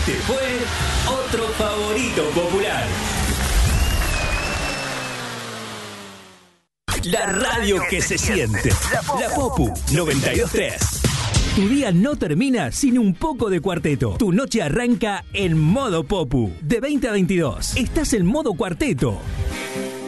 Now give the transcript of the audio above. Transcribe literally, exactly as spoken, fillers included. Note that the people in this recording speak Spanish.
Este fue otro favorito popular. La radio que se siente. La Popu noventa y dos punto tres. Tu día no termina sin un poco de cuarteto. Tu noche arranca en modo Popu. De veinte a veintidós. Estás en modo cuarteto.